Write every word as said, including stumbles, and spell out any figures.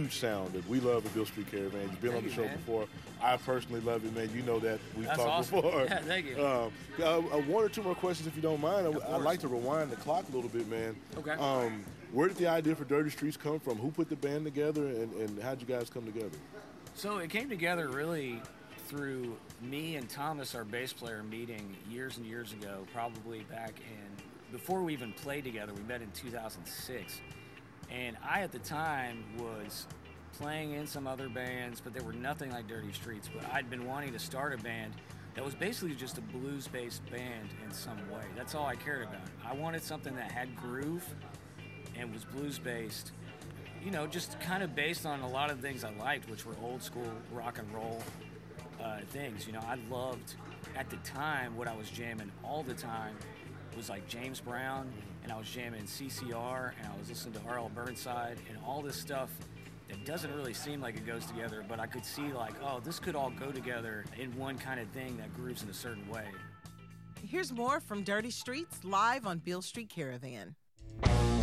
huge sound that we love at Beale Street Caravan. You've been Thank on the you, show man. before. I personally love it, man. You know that. We've That's talked awesome. before. Yeah, thank you. Um, uh, uh, one or two more questions, if you don't mind. I, Of I'd course. like to rewind the clock a little bit, man. Okay. Um, where did the idea for Dirty Streets come from? Who put the band together, and, and how'd you guys come together? So it came together really through me and Thomas, our bass player, meeting years and years ago, probably back in, before we even played together. We met in two thousand six. And I, at the time, was playing in some other bands, but they were nothing like Dirty Streets. But I'd been wanting to start a band that was basically just a blues-based band in some way. That's all I cared about. I wanted something that had groove and was blues-based, you know, just kind of based on a lot of things I liked, which were old-school rock and roll uh, things. You know, I loved, at the time, what I was jamming all the time was like James Brown, and I was jamming C C R, and I was listening to R L Burnside, and all this stuff that doesn't really seem like it goes together, but I could see like, oh, this could all go together in one kind of thing that grooves in a certain way. Here's more from Dirty Streets live on Beale Street Caravan.